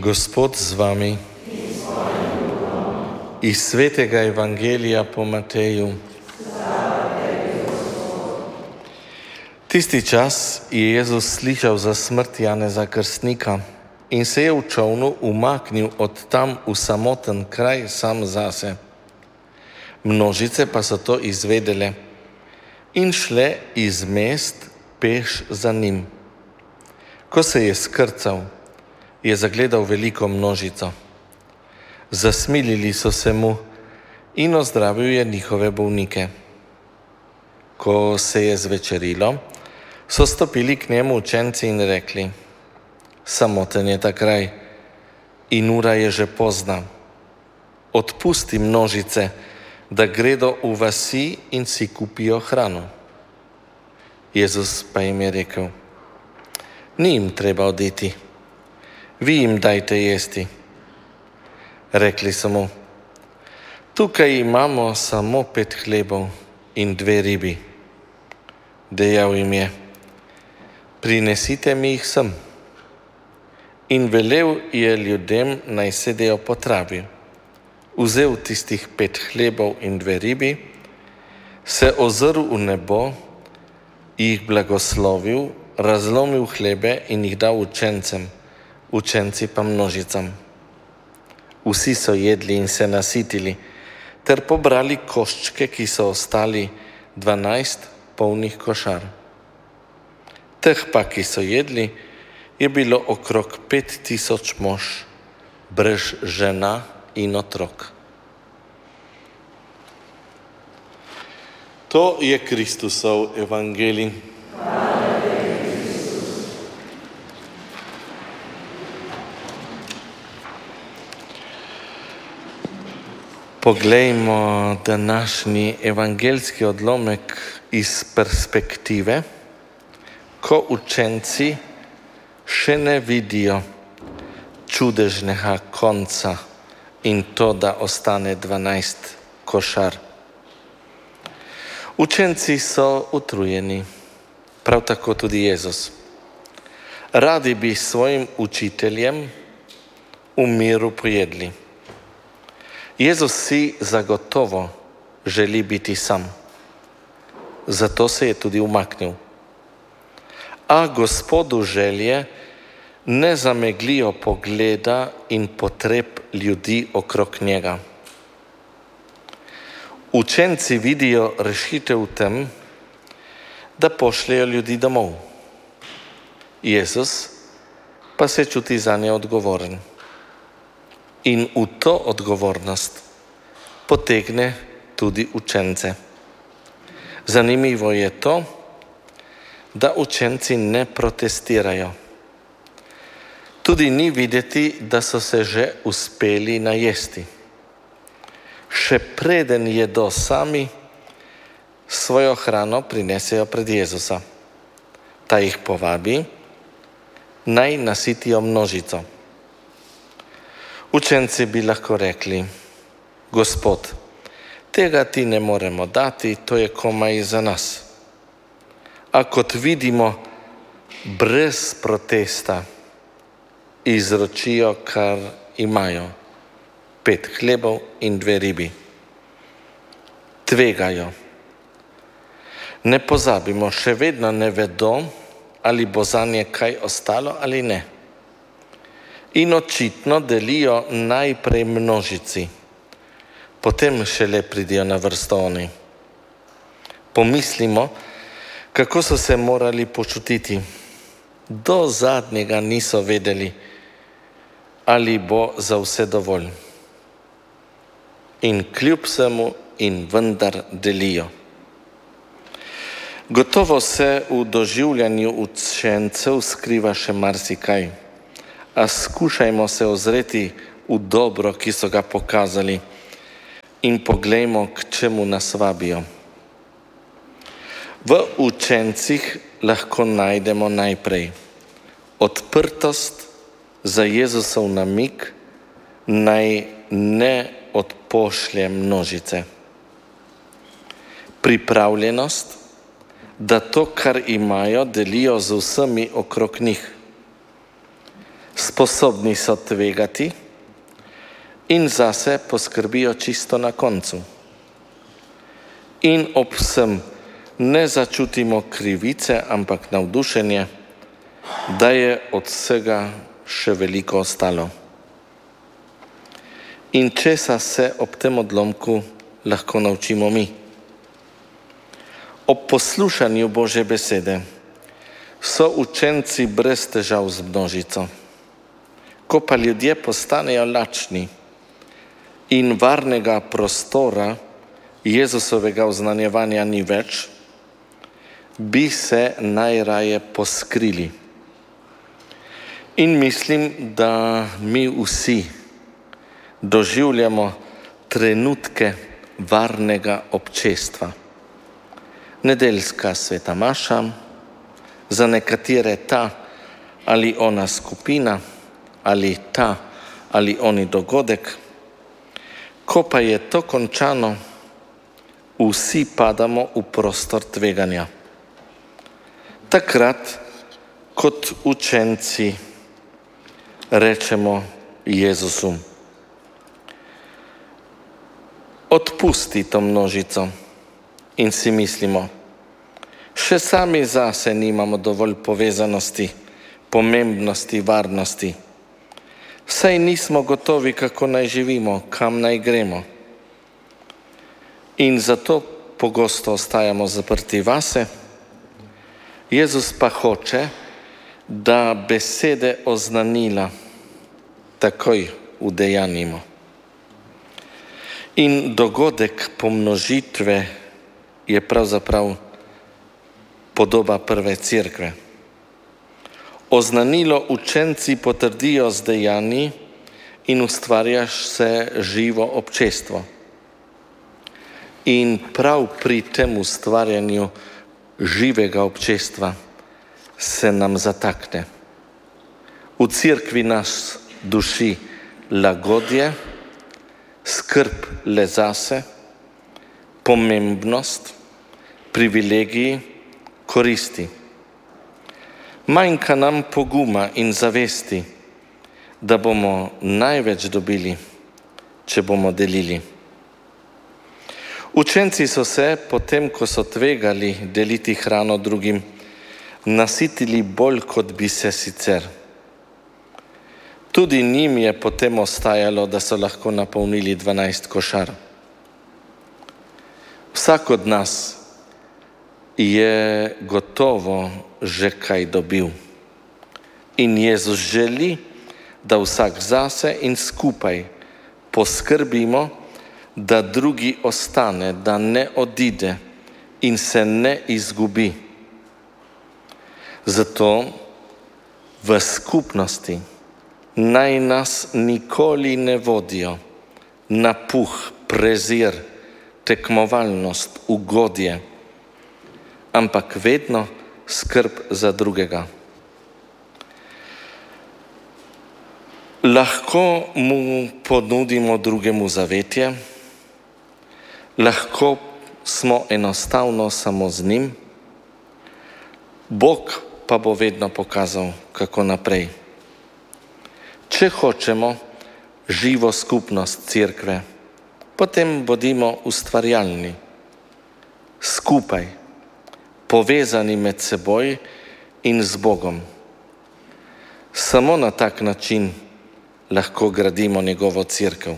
Gospod z vami. Iz svetega Evangelija po Mateju. Tisti čas je Jezus slišal za smrt Janeza Krstnika in se je v čolnu umaknil od tam v samoten kraj sam zase. Množice pa so to izvedele in šle iz mest peš za njim. Ko se je skrcal, je zagledal veliko množico. Zasmilili so se mu in ozdravil je njihove bolnike. Ko se je zvečerilo, so stopili k njemu učenci in rekli: samoten je ta kraj in ura je že pozna. Odpusti množice, da gredo v vasi in si kupijo hrano. Jezus pa jim je rekel: ni jim treba oditi, vi jim dajte jesti. Rekli so mu: tukaj imamo samo 5 hlebov in 2 ribi. Dejal jim je: prinesite mi jih sem. In velel je ljudem, naj sedejo po travi. Vzel tistih 5 hlebov in 2 ribi, se ozrl v nebo, jih blagoslovil, razlomil hlebe in jih dal učencem, učenci pa množicam. Vsi so jedli in se nasitili, ter pobrali koščke, ki so ostali, 12 polnih košar. Teh pa, ki so jedli, je bilo okrog 5000 mož, brez žena in otrok. To je Kristusov evangelij. Poglejmo današnji evangeljski odlomek iz perspektive, ko učenci še ne vidijo čudežnega konca in to, da ostane 12 košar. Učenci so utrujeni, prav tako tudi Jezus. Radi bi svojim učiteljem v miru pojedli. Jezus si zagotovo želi biti sam, zato se je tudi umaknil. A Gospodu želje ne zameglijo pogleda in potreb ljudi okrog njega. Učenci vidijo rešitev v tem, da pošljejo ljudi domov. Jezus pa se čuti zanje odgovoren. In v to odgovornost potegne tudi učence. Zanimivo je to, da učenci ne protestirajo. Tudi ni videti, da so se že uspeli najesti. Še preden jedo sami, svojo hrano prinesejo pred Jezusa. Ta jih povabi, naj nasitijo množico. Učenci bi lahko rekli: Gospod, tega ti ne moremo dati, to je komaj za nas. A kot vidimo, brez protesta izročijo, kar imajo: 5 hlebov in 2 ribi. Tvegajo. Ne pozabimo, še vedno ne vedo, ali bo zanje kaj ostalo ali ne. In očitno delijo najprej množici, potem šele pridijo na vrsto oni. Pomislimo, kako so se morali počutiti. Do zadnjega niso vedeli, ali bo za vse dovolj. In kljub vsemu in vendar delijo. Gotovo se v doživljanju učencev skriva še marsikaj, a skušajmo se ozreti v dobro, ki so ga pokazali, in poglejmo, k čemu nas vabijo. V učencih lahko najdemo najprej odprtost za Jezusov namig, naj ne odpošlje množice. Pripravljenost, da to, kar imajo, delijo z vsemi okrog njih. sposobni so tvegati in zase poskrbijo čisto na koncu. In ob vsem ne začutimo krivice, ampak navdušenje, da je od vsega še veliko ostalo. In česa se ob tem odlomku lahko naučimo mi? Ob poslušanju Božje besede so učenci brez težav z množico. Ko pa ljudje postanejo lačni in varnega prostora Jezusovega oznanjevanja ni več, bi se najraje poskrili. In mislim, da mi vsi doživljamo trenutke varnega občestva. Nedeljska sveta maša, za nekatere ta ali ona skupina, ali ta ali oni dogodek. Ko pa je to končano, vsi padamo v prostor tveganja. Takrat, kot učenci, rečemo Jezusu: odpusti to množico, in si mislimo, še sami zase nimamo dovolj povezanosti, pomembnosti, varnosti. Saj nismo gotovi, kako naj živimo, kam naj gremo. In zato pogosto ostajamo zaprti vase. Jezus pa hoče, da besede oznanila takoj udejanjimo. In dogodek pomnožitve je pravzaprav podoba prve cerkve. Oznanilo učenci potrdijo z dejanji in ustvarja se živo občestvo. In prav pri tem ustvarjanju živega občestva se nam zatakne. V cerkvi nas duši lagodje, skrb le zase, pomembnost, privilegiji, koristi. Manjka nam poguma in zavesti, da bomo največ dobili, če bomo delili. Učenci so se, potem ko so tvegali deliti hrano drugim, nasitili bolj, kot bi se sicer. Tudi njim je potem ostajalo, da so lahko napolnili 12 košar. Vsak od nas je gotovo že kaj dobil. In Jezus želi, da vsak zase in skupaj poskrbimo, da drugi ostane, da ne odide in se ne izgubi. Zato v skupnosti naj nas nikoli ne vodijo napuh, prezir, tekmovalnost, ugodje, ampak vedno skrb za drugega. Lahko mu ponudimo drugemu zavetje, lahko smo enostavno samo z njim, Bog pa bo vedno pokazal, kako naprej. Če hočemo živo skupnost cerkve, potem bodimo ustvarjalni, skupaj, povezani med seboj in z Bogom. Samo na tak način lahko gradimo njegovo cerkev.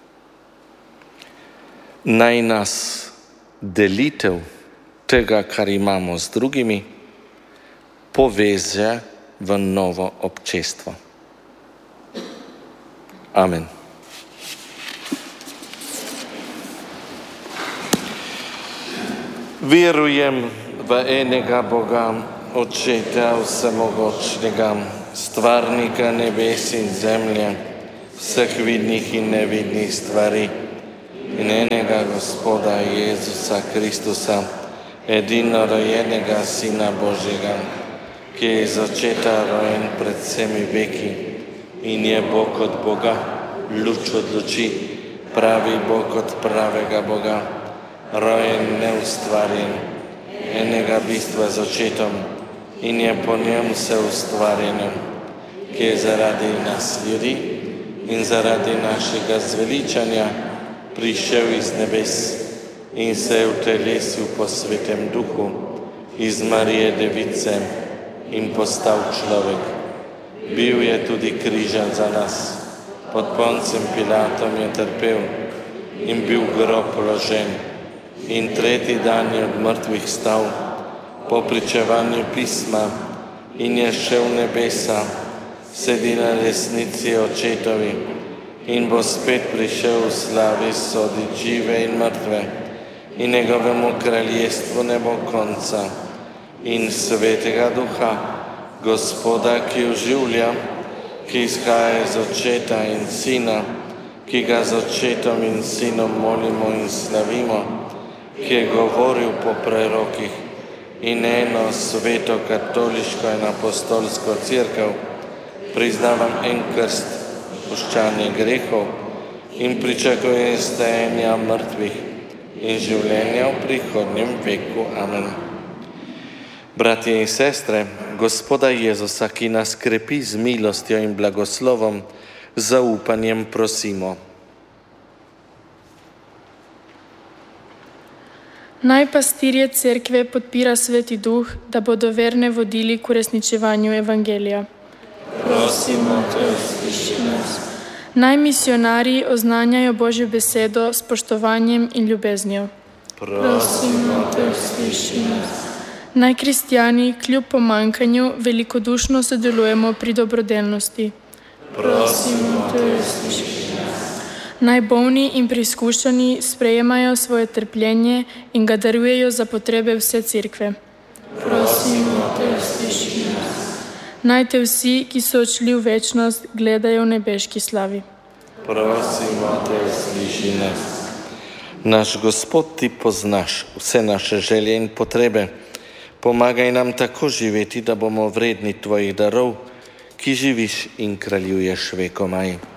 Naj nas delitev tega, kar imamo z drugimi, poveže v novo občestvo. Amen. Verujem v enega Boga, Očeta vsemogočnega, stvarnika nebes in zemlje, vseh vidnih in nevidnih stvari, in enega Gospoda Jezusa Kristusa, edino rojenega Sina Božjega, ki je iz očeta rojen pred vsemi veki in je Bog od Boga, luč od luči, pravi Bog od pravega Boga, rojen, neustvarjen, enega bistva z očetom in je po njem vse ustvarjeno, ki je zaradi nas ljudi in zaradi našega zveličanja prišel iz nebes in se je utelesil po Svetem Duhu iz Marije Device in postal človek. Bil je tudi križan za nas, pod Poncem Pilatom je trpel in bil v grob položen in tretji dan je od mrtvih stal po pričevanju pisma in je šel v nebesa, sedi na desnici očetovi in bo spet prišel v slavi soditi žive in mrtve in njegovemu kraljestvu ne bo konca. In Svetega Duha, Gospoda, ki oživlja, ki izhaja iz Očeta in Sina, ki ga z Očetom in Sinom molimo in slavimo, ki je govoril po prerokih in eno sveto katoliško in apostolsko cerkev, priznavam en krst, odpuščanje grehov in pričakujem stajenja mrtvih in življenja v prihodnjem veku. Amen. Bratje in sestre, Gospoda Jezusa, ki nas krepi z milostjo in blagoslovom, z zaupanjem prosimo. Naj pastirje cerkve podpira Sveti Duh, da bodo verne vodili k uresničevanju Evangelija. Prosimo te, usliši nas. Naj misionarji oznanjajo Božjo besedo s spoštovanjem in ljubeznijo. Prosimo te, usliši nas. Naj kristjani kljub pomanjkanju velikodušno sodelujemo pri dobrodelnosti. Prosimo te, usliši nas. Naj bolni in preizkušeni sprejemajo svoje trpljenje in ga darujejo za potrebe vse cerkve. Prosimo te, usliši nas. Naj te vsi, ki so odšli v večnost, gledajo v nebeški slavi. Prosimo te, usliši nas. Naš Gospod, ti poznaš vse naše želje in potrebe. Pomagaj nam tako živeti, da bomo vredni tvojih darov, ki živiš in kraljuješ vekomaj.